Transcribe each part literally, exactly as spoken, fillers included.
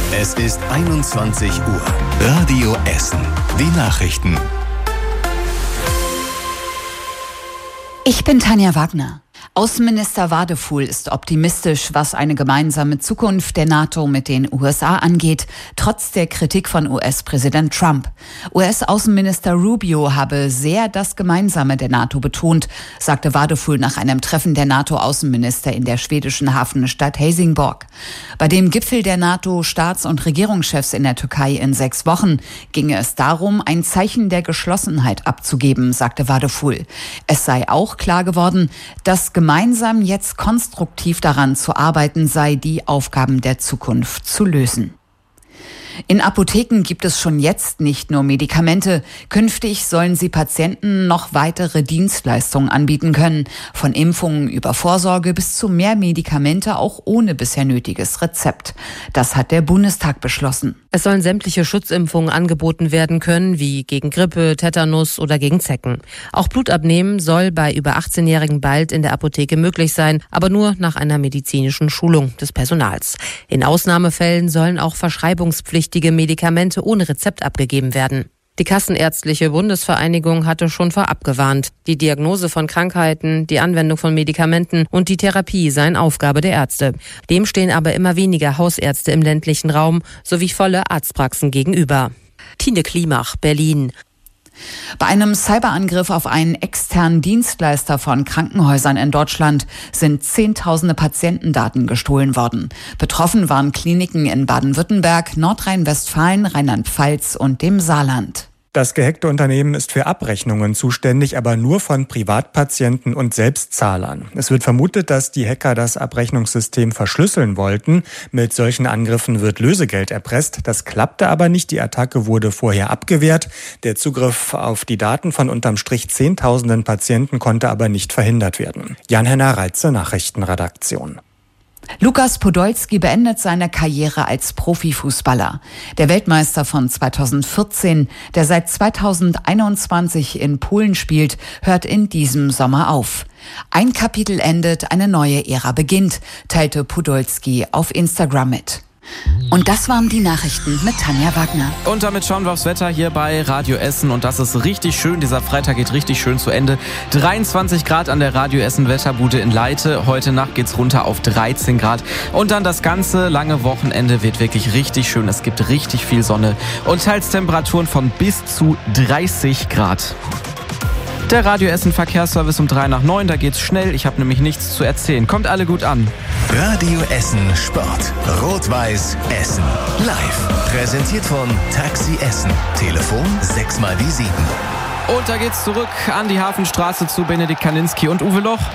Es ist einundzwanzig Uhr. Radio Essen. Die Nachrichten. Ich bin Tanja Wagner. Außenminister Wadefuhl ist optimistisch, was eine gemeinsame Zukunft der NATO mit den U S A angeht, trotz der Kritik von U S-Präsident Trump. U S-Außenminister Rubio habe sehr das Gemeinsame der NATO betont, sagte Wadefuhl nach einem Treffen der NATO-Außenminister in der schwedischen Hafenstadt Helsingborg. Bei dem Gipfel der NATO-Staats- und Regierungschefs in der Türkei in sechs Wochen ginge es darum, ein Zeichen der Geschlossenheit abzugeben, sagte Wadefuhl. Es sei auch klar geworden, dass gemeinsam jetzt konstruktiv daran zu arbeiten sei, die Aufgaben der Zukunft zu lösen. In Apotheken gibt es schon jetzt nicht nur Medikamente. Künftig sollen sie Patienten noch weitere Dienstleistungen anbieten können. Von Impfungen über Vorsorge bis zu mehr Medikamente auch ohne bisher nötiges Rezept. Das hat der Bundestag beschlossen. Es sollen sämtliche Schutzimpfungen angeboten werden können, wie gegen Grippe, Tetanus oder gegen Zecken. Auch Blutabnehmen soll bei über achtzehnjährigen bald in der Apotheke möglich sein, aber nur nach einer medizinischen Schulung des Personals. In Ausnahmefällen sollen auch verschreibungspflichtige Medikamente ohne Rezept abgegeben werden. Die Kassenärztliche Bundesvereinigung hatte schon vorab gewarnt. Die Diagnose von Krankheiten, die Anwendung von Medikamenten und die Therapie seien Aufgabe der Ärzte. Dem stehen aber immer weniger Hausärzte im ländlichen Raum sowie volle Arztpraxen gegenüber. Tine Klimach, Berlin. Bei einem Cyberangriff auf einen externen Dienstleister von Krankenhäusern in Deutschland sind Zehntausende Patientendaten gestohlen worden. Betroffen waren Kliniken in Baden-Württemberg, Nordrhein-Westfalen, Rheinland-Pfalz und dem Saarland. Das gehackte Unternehmen ist für Abrechnungen zuständig, aber nur von Privatpatienten und Selbstzahlern. Es wird vermutet, dass die Hacker das Abrechnungssystem verschlüsseln wollten. Mit solchen Angriffen wird Lösegeld erpresst. Das klappte aber nicht. Die Attacke wurde vorher abgewehrt. Der Zugriff auf die Daten von unterm Strich Zehntausenden Patienten konnte aber nicht verhindert werden. Jan-Henner Reitze, Nachrichtenredaktion. Lukas Podolski beendet seine Karriere als Profifußballer. Der Weltmeister von zweitausendvierzehn, der seit zweitausendeinundzwanzig in Polen spielt, hört in diesem Sommer auf. Ein Kapitel endet, eine neue Ära beginnt, teilte Podolski auf Instagram mit. Und das waren die Nachrichten mit Tanja Wagner. Und damit schauen wir aufs Wetter hier bei Radio Essen. Und das ist richtig schön. Dieser Freitag geht richtig schön zu Ende. dreiundzwanzig Grad an der Radio Essen Wetterbude in Leite. Heute Nacht geht's runter auf dreizehn Grad. Und dann das ganze lange Wochenende wird wirklich richtig schön. Es gibt richtig viel Sonne und teils Temperaturen von bis zu dreißig Grad. Der Radio Essen Verkehrsservice um drei nach neun, da geht's schnell. Ich habe nämlich nichts zu erzählen. Kommt alle gut an. Radio Essen Sport. Rot-Weiß Essen. Live. Präsentiert von Taxi Essen. Telefon sechs mal die sieben. Und da geht's zurück an die Hafenstraße zu Benedikt Kaninski und Uwe Loch.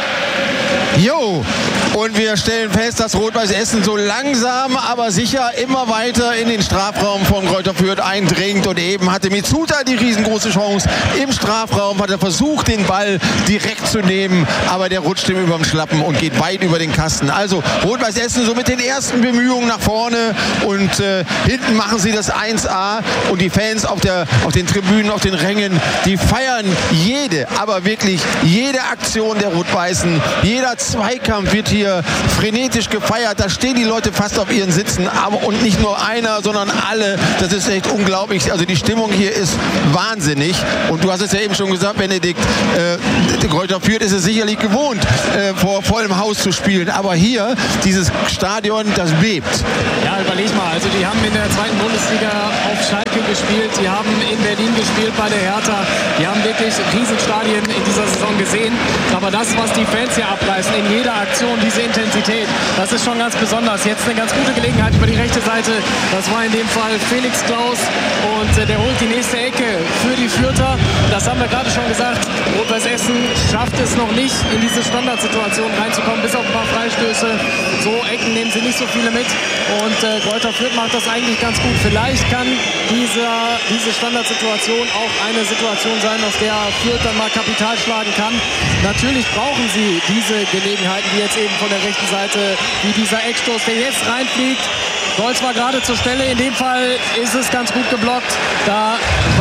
Jo, und wir stellen fest, dass Rot-Weiß Essen so langsam, aber sicher immer weiter in den Strafraum von Greuther Fürth eindringt. Und eben hatte Mitsuta die riesengroße Chance im Strafraum, hat er versucht, den Ball direkt zu nehmen, aber der rutscht ihm über den Schlappen und geht weit über den Kasten. Also Rot-Weiß Essen so mit den ersten Bemühungen nach vorne und äh, hinten machen sie das eins a und die Fans auf, der, auf den Tribünen, auf den Rängen, die feiern jede, aber wirklich jede Aktion der Rot-Weißen, jeder Zweikampf wird hier frenetisch gefeiert. Da stehen die Leute fast auf ihren Sitzen. Aber, und nicht nur einer, sondern alle. Das ist echt unglaublich. Also die Stimmung hier ist wahnsinnig. Und du hast es ja eben schon gesagt, Benedikt, äh, Greuther Fürth ist es sicherlich gewohnt, äh, vor vollem Haus zu spielen. Aber hier, dieses Stadion, das bebt. Ja, überleg mal. Also die haben in der zweiten Bundesliga auf Schalke gespielt. Die haben in Berlin gespielt bei der Hertha. Die haben wirklich Riesenstadien in dieser Saison gesehen. Aber das, was die Fans hier abreißen, in jeder Aktion, diese Intensität, das ist schon ganz besonders. Jetzt eine ganz gute Gelegenheit über die rechte Seite. Das war in dem Fall Felix Klaus und äh, der holt die nächste Ecke für die Fürther. Das haben wir gerade schon gesagt. Rot-Weiß Essen schafft es noch nicht, in diese Standardsituation reinzukommen, bis auf ein paar Freistöße. So Ecken nehmen sie nicht so viele mit. Und äh, Greuther Fürth macht das eigentlich ganz gut. Vielleicht kann dieser, diese Standardsituation auch eine Situation sein, aus der Fürth dann mal Kapital schlagen kann. Natürlich brauchen sie diese Gelegenheiten, wie jetzt eben von der rechten Seite, wie dieser Eckstoß, der jetzt reinfliegt. Golz war gerade zur Stelle. In dem Fall ist es ganz gut geblockt. Da war ein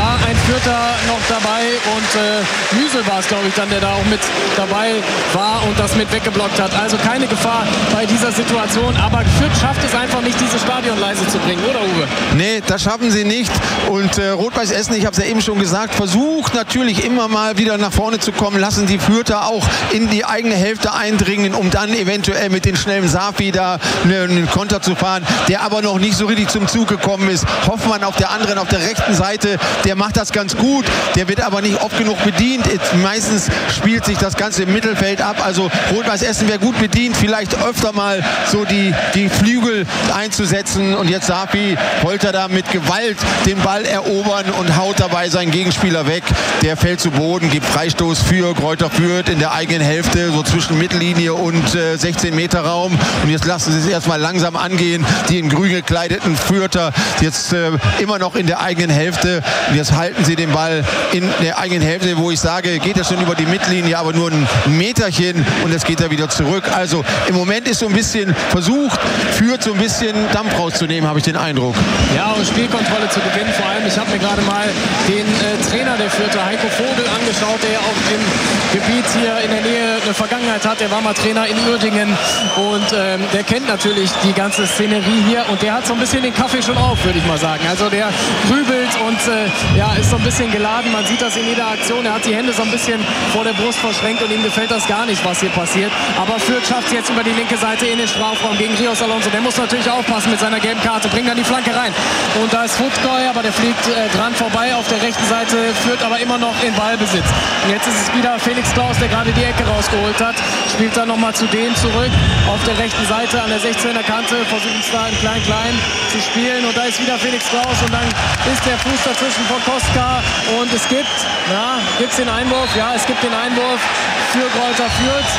Fürther noch dabei und äh, Müsel war es, glaube ich, dann, der da auch mit dabei war und das mit weggeblockt hat. Also keine Gefahr bei dieser Situation, aber Fürth schafft es einfach nicht, diese Stadion leise zu bringen, oder Uwe? Nee, das schaffen sie nicht und äh, Rot-Weiß Essen, ich habe es ja eben schon gesagt, versucht natürlich immer mal wieder nach vorne zu kommen, lassen die Fürther auch in die eigene Hälfte eindringen, um dann eventuell mit den schnellen Safi da einen Konter zu fahren, der aber noch nicht so richtig zum Zug gekommen ist. Hoffmann auf der anderen, auf der rechten Seite, der macht das ganz gut, der wird aber nicht oft genug bedient. Meistens spielt sich das Ganze im Mittelfeld ab, also Rot-Weiß Essen wäre gut bedient, vielleicht öfter mal so die, die Flügel einzusetzen und jetzt Safi wollte er da mit Gewalt den Ball erobern und haut dabei seinen Gegenspieler weg. Der fällt zu Boden, gibt Freistoß für Greuther Fürth in der eigenen Hälfte, so zwischen Mittellinie und äh, sechzehn Meter Raum. Und jetzt lassen sie es erstmal langsam angehen, die in grün gekleideten Fürther jetzt äh, immer noch in der eigenen Hälfte. Und jetzt halten sie den Ball in der eigenen Hälfte, wo ich sage, geht er schon über die Mittellinie, aber nur ein Meterchen und jetzt geht er wieder zurück. Also im Moment ist so ein bisschen versucht, Fürth so ein bisschen Dampf rauszunehmen, habe ich den Eindruck. Ja, und Spielkontrolle zu gewinnen. Vor allem, ich habe mir gerade mal den äh, Trainer der Fürther, Heiko Vogel, angeschaut, der ja auch im Gebiet hier in der Nähe eine Vergangenheit hat. Der war mal Trainer in Uerdingen und ähm, der kennt natürlich die ganze Szenerie hier und der hat so ein bisschen den Kaffee schon auf, würde ich mal sagen. Also der grübelt und äh, ja, ist so ein bisschen geladen. Man sieht das in jeder Aktion. Er hat die Hände so ein bisschen vor der Brust verschränkt und ihm gefällt das gar nicht, was hier passiert. Aber Fürth schafft es jetzt über die linke Seite in den Strafraum gegen Rios Alonso. Der muss natürlich aufpassen mit seiner gelben Karte, bringt dann die Flanke rein. Und da ist Futkoy, aber der fliegt äh, dran vorbei auf der rechten Seite, führt aber immer noch in Ballbesitz. Und jetzt ist es wieder Felix Klaus, der gerade die Ecke rausgeholt hat. Spielt dann nochmal zu denen zurück auf der rechten Seite an der sechzehner Kante, versucht es da in klein-klein zu spielen. Und da ist wieder Felix Klaus und dann ist der Fuß dazwischen von Koska. Und es gibt, ja, gibt es den Einwurf? Ja, es gibt den Einwurf für Greuther Fürth.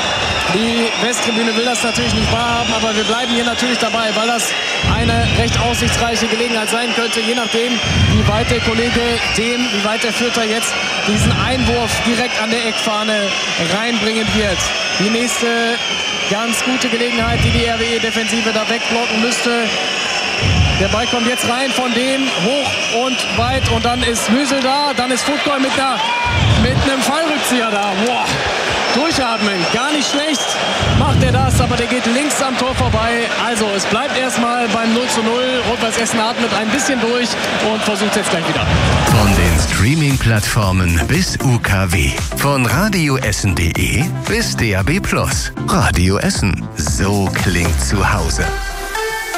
Die Westtribüne will das natürlich nicht wahrhaben, aber wir bleiben hier natürlich dabei, weil das eine recht aussichtsreiche Gelegenheit sein könnte, je nachdem, wie weit der Kollege dem, wie weit der Fürther jetzt diesen Einwurf direkt an der Eckfahne reinbringen wird. Die nächste ganz gute Gelegenheit, die die R W E-Defensive da wegblocken müsste. Der Ball kommt jetzt rein von dem hoch und weit und dann ist Müsel da, dann ist Futkoy mit, mit einem Fallrückzieher da. Boah. Durchatmen, gar nicht schlecht macht er das, aber der geht links am Tor vorbei. Also es bleibt erstmal beim null zu null. Rot-Weiß Essen atmet ein bisschen durch und versucht es jetzt gleich wieder. Von den Streaming-Plattformen bis U K W. Von radioessen punkt de bis D A B plus. Radio Essen. So klingt zu Hause.